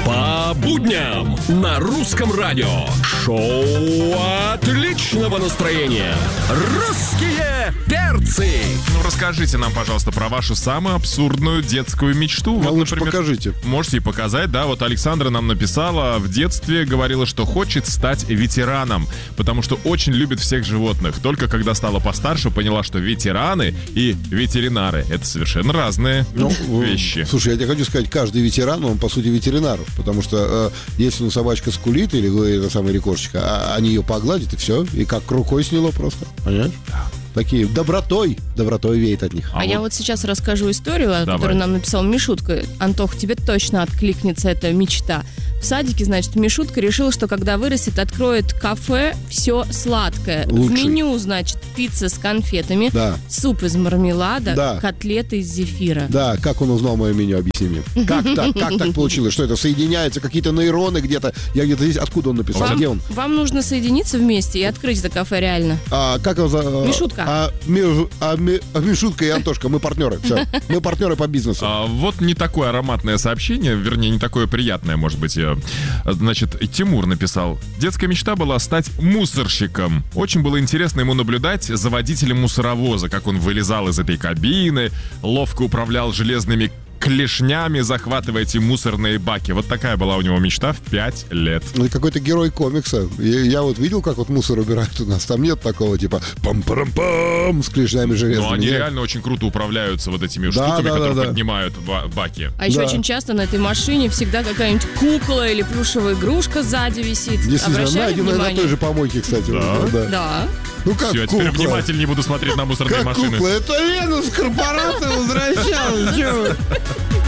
По будням на русском радио. Шоу отличного настроения. Русские перцы. Ну, расскажите нам, пожалуйста, про вашу самую абсурдную детскую мечту. Вот, лучше например, покажите. Можете и показать, да. Вот Александра нам написала, в детстве говорила, что хочет стать ветераном, потому что очень любит всех животных. Только когда стала постарше, поняла, что ветераны и ветеринары — это совершенно разные вещи. Слушай, я тебе хочу сказать, каждый ветеран, он, по сути, ветеринар. Потому что если собачка скулит или эта самая кошечка, они ее погладят, и все. И как рукой сняло просто. Понимаешь? Такие добротой веет от них. А я вот сейчас расскажу историю, которую нам написал Мишутка. Антох, тебе точно откликнется эта мечта. В садике, значит, Мишутка решил, что когда вырастет, откроет кафе «Все сладкое». Лучший. В меню, значит, пицца с конфетами, суп из мармелада, котлеты из зефира. Да, как он узнал мое меню, объясни мне. Как так получилось? Что это, соединяется какие-то нейроны где-то? Я где-то здесь, откуда он написал? Где он? Вам нужно соединиться вместе и открыть это кафе реально. Как его зовут? Мишутка. Мишутка и Антошка, мы партнеры. Все. Мы партнеры по бизнесу. Вот не такое ароматное сообщение, вернее, не такое приятное, может быть. Значит, Тимур написал: детская мечта была стать мусорщиком. Очень было интересно ему наблюдать за водителем мусоровоза, как он вылезал из этой кабины, ловко управлял железными клешнями, захватывая эти мусорные баки. Вот такая была у него мечта в 5 лет. Это какой-то герой комикса. Я вот видел, как вот мусор убирают у нас. Там нет такого типа пам-парам-пам с клешнями железными. Но они реально очень круто управляются вот этими штуками, которые поднимают баки. А еще очень часто на этой машине всегда какая-нибудь кукла или плюшевая игрушка сзади висит. Действительно, на той же помойке, кстати. Да. Ну как все, кукла? Теперь внимательнее буду смотреть на мусорные как машины. Кукла? Это Лена с корпората возвращалась.